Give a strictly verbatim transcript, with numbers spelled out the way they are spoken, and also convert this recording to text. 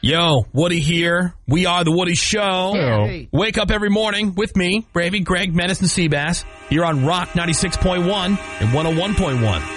Yo, Woody here. We are the Woody Show. Hey. Wake up every morning with me, Bravey, Greg, Menace, and Seabass. Here on Rock ninety-six point one and one oh one point one.